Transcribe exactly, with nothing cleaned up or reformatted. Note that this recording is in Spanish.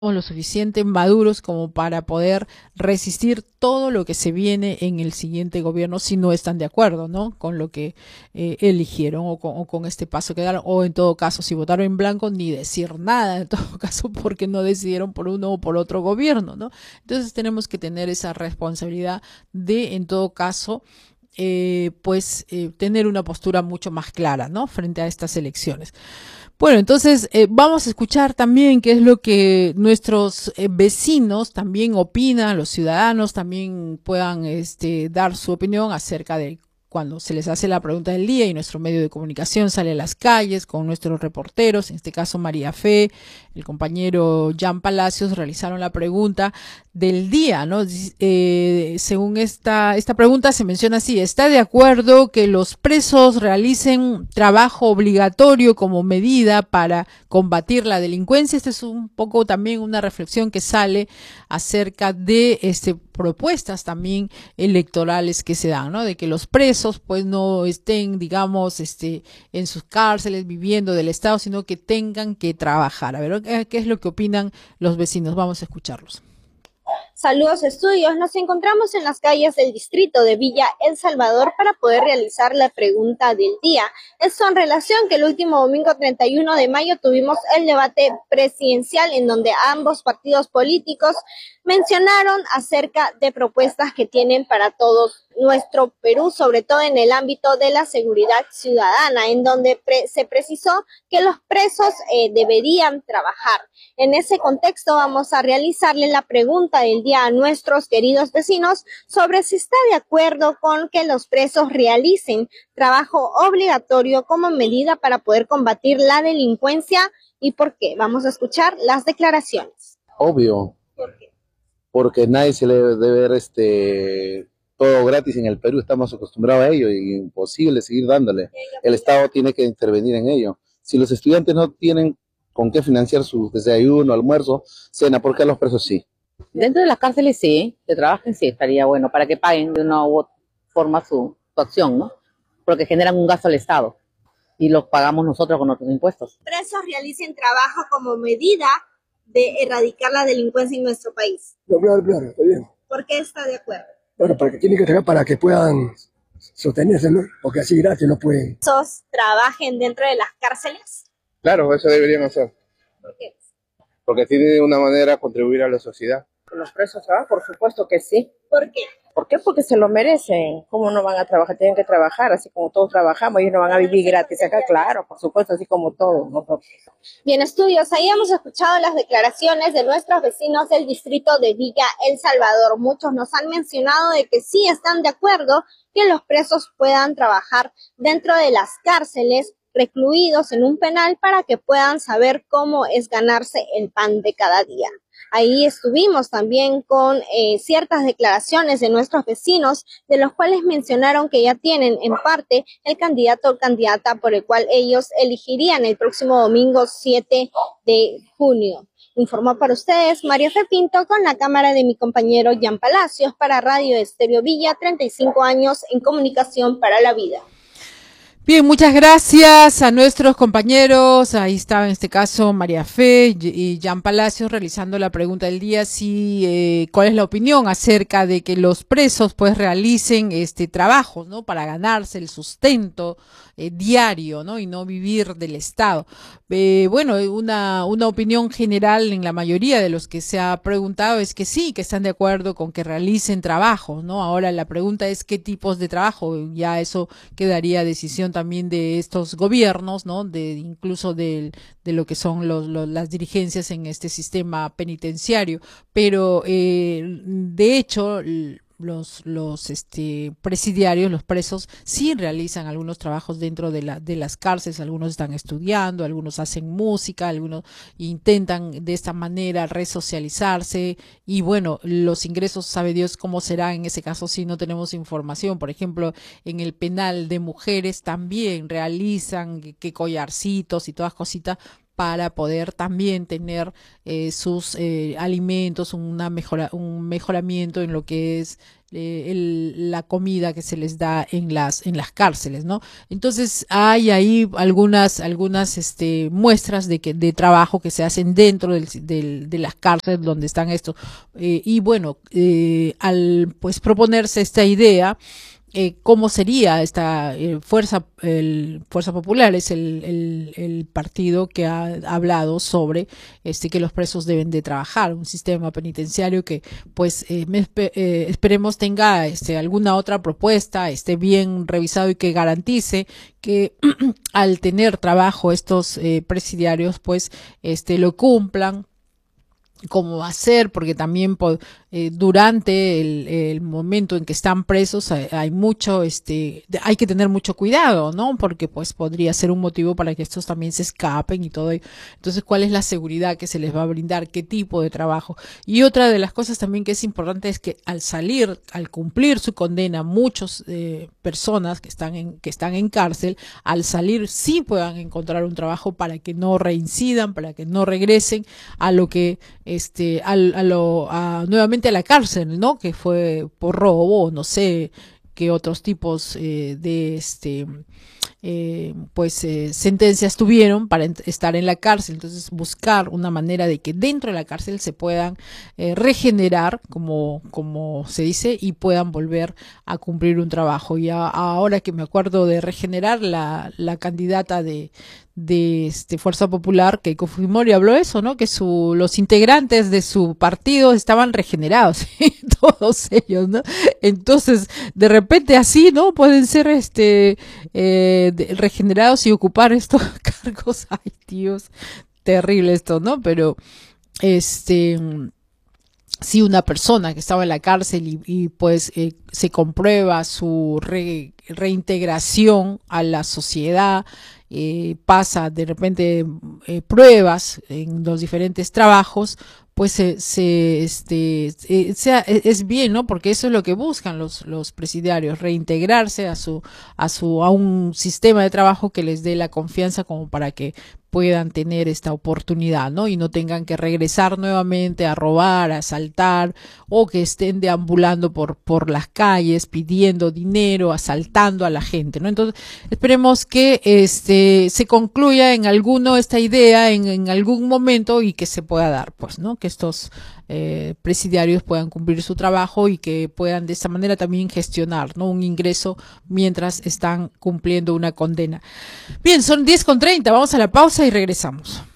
lo suficiente maduros como para poder resistir todo lo que se viene en el siguiente gobierno si no están de acuerdo, ¿no?, con lo que eh, eligieron o con, o con este paso que daron, o en todo caso si votaron en blanco ni decir nada en todo caso porque no decidieron por uno o por otro gobierno, ¿no? Entonces tenemos que tener esa responsabilidad de en todo caso eh, pues eh, tener una postura mucho más clara, ¿no?, frente a estas elecciones. Bueno, entonces eh, vamos a escuchar también qué es lo que nuestros eh, vecinos también opinan, los ciudadanos también puedan este, dar su opinión acerca de cuando se les hace la pregunta del día y nuestro medio de comunicación sale a las calles con nuestros reporteros, en este caso María Fe, el compañero Jan Palacios, realizaron la pregunta del día, ¿no? Eh, según esta, esta pregunta se menciona así: ¿está de acuerdo que los presos realicen trabajo obligatorio como medida para combatir la delincuencia? Esta es un poco también una reflexión que sale acerca de este, propuestas también electorales que se dan, ¿no?, de que los presos pues no estén, digamos, este, en sus cárceles viviendo del Estado, sino que tengan que trabajar. A ver, ¿qué es lo que opinan los vecinos? Vamos a escucharlos. Saludos estudios, nos encontramos en las calles del distrito de Villa El Salvador para poder realizar la pregunta del día. Esto en relación que el último domingo treinta y uno de mayo tuvimos el debate presidencial en donde ambos partidos políticos mencionaron acerca de propuestas que tienen para todos nuestro Perú, sobre todo en el ámbito de la seguridad ciudadana, en donde pre se precisó que los presos eh, deberían trabajar. En ese contexto vamos a realizarle la pregunta del día a nuestros queridos vecinos sobre si está de acuerdo con que los presos realicen trabajo obligatorio como medida para poder combatir la delincuencia y por qué. Vamos a escuchar las declaraciones. Obvio. ¿Por qué? Porque nadie se le debe ver este todo gratis en el Perú, estamos acostumbrados a ello y imposible seguir dándole. El Estado tiene que intervenir en ello. Si los estudiantes no tienen con qué financiar su desayuno, almuerzo, cena, ¿por qué a los presos sí? Dentro de las cárceles sí, que trabajen sí, estaría bueno, para que paguen de una u otra forma su, su acción, ¿no? Porque generan un gasto al Estado y los pagamos nosotros con nuestros impuestos. Presos realicen trabajo como medida de erradicar la delincuencia en nuestro país. No, claro, claro, está bien. ¿Por qué está de acuerdo? Bueno, para que tienen que trabajar para que puedan sostenerse, ¿no? Porque así gratis no pueden. ¿Presos trabajen dentro de las cárceles? Claro, eso deberían hacer. ¿Por qué? Porque así de una manera contribuir a la sociedad. ¿Los presos trabajan? Por supuesto que sí. ¿Por qué? ¿Por qué? Porque se lo merecen. ¿Cómo no van a trabajar? Tienen que trabajar, así como todos trabajamos. Ellos no van a vivir gratis acá, claro, por supuesto, así como todos nosotros. Bien, estudios, ahí hemos escuchado las declaraciones de nuestros vecinos del distrito de Villa El Salvador. Muchos nos han mencionado de que sí están de acuerdo que los presos puedan trabajar dentro de las cárceles, recluidos en un penal, para que puedan saber cómo es ganarse el pan de cada día. Ahí estuvimos también con eh, ciertas declaraciones de nuestros vecinos, de los cuales mencionaron que ya tienen en parte el candidato o candidata por el cual ellos elegirían el próximo domingo siete de junio. Informó para ustedes María Fe Pinto con la cámara de mi compañero Jan Palacios para Radio Estéreo Villa, treinta y cinco años en comunicación para la vida. Bien, muchas gracias a nuestros compañeros. Ahí estaba en este caso María Fe y Jan Palacios realizando la pregunta del día, si eh, cuál es la opinión acerca de que los presos pues realicen este trabajo, ¿no?, para ganarse el sustento eh, diario, ¿no?, y no vivir del Estado. Eh, bueno, una una opinión general en la mayoría de los que se ha preguntado es que sí, que están de acuerdo con que realicen trabajos, ¿no? Ahora la pregunta es qué tipos de trabajo. Ya eso quedaría a decisión también de estos gobiernos, ¿no?, de incluso de, de lo que son los, los, las dirigencias en este sistema penitenciario, pero eh, de hecho los los este presidiarios, los presos sí realizan algunos trabajos dentro de la de las cárceles. Algunos están estudiando, algunos hacen música, algunos intentan de esta manera resocializarse y bueno, los ingresos sabe Dios cómo será en ese caso si no tenemos información. Por ejemplo, en el penal de mujeres también realizan que, que collarcitos y todas cositas para poder también tener eh, sus eh, alimentos, una mejora, un mejoramiento en lo que es eh, el, la comida que se les da en las en las cárceles, ¿no? Entonces hay ahí algunas algunas este muestras de que de trabajo que se hacen dentro del, del, de las cárceles donde están estos eh, y bueno eh, al pues proponerse esta idea. Eh, ¿Cómo sería esta eh, fuerza el Fuerza Popular? Es el, el, el partido que ha hablado sobre este que los presos deben de trabajar, un sistema penitenciario que pues eh, me, eh, esperemos tenga este, alguna otra propuesta, esté bien revisado y que garantice que al tener trabajo estos eh, presidiarios pues este lo cumplan cómo va a ser, porque también eh, durante el, el momento en que están presos hay, hay mucho, este, hay que tener mucho cuidado, ¿no? Porque pues podría ser un motivo para que estos también se escapen y todo. Entonces, ¿cuál es la seguridad que se les va a brindar? ¿Qué tipo de trabajo? Y otra de las cosas también que es importante es que al salir, al cumplir su condena, muchas eh, personas que están en, que están en cárcel, al salir sí puedan encontrar un trabajo para que no reincidan, para que no regresen a lo que este a, a lo a, nuevamente a la cárcel, ¿no? Que fue por robo, no sé qué otros tipos eh, de este eh, pues eh, sentencias tuvieron para estar en la cárcel. Entonces buscar una manera de que dentro de la cárcel se puedan eh, regenerar, como como se dice, y puedan volver a cumplir un trabajo. Y a, ahora que me acuerdo de regenerar, la, la candidata de de este Fuerza Popular, Keiko Fujimori, habló eso, ¿no? Que su, los integrantes de su partido estaban regenerados, todos ellos, ¿no? Entonces, de repente así, ¿no? Pueden ser este eh, de, regenerados y ocupar estos cargos. Ay, Dios, terrible esto, ¿no? Pero, este... si una persona que estaba en la cárcel y, y pues eh, se comprueba su re, reintegración a la sociedad, eh, pasa de repente eh, pruebas en los diferentes trabajos, pues se, se este eh, sea es bien, ¿no? Porque eso es lo que buscan los los presidiarios, reintegrarse a su a su a un sistema de trabajo que les dé la confianza como para que puedan tener esta oportunidad, ¿no? Y no tengan que regresar nuevamente a robar, a asaltar, o que estén deambulando por, por las calles pidiendo dinero, asaltando a la gente, ¿no? Entonces, esperemos que este se concluya en alguno esta idea en, en algún momento y que se pueda dar, pues, ¿no? Que estos eh, presidiarios puedan cumplir su trabajo y que puedan de esta manera también gestionar, ¿no? Un ingreso mientras están cumpliendo una condena. Bien, son diez con treinta, vamos a la pausa y regresamos.